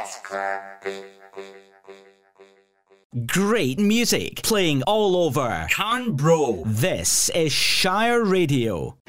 Great music playing all over Canbro. This is Shire Radio.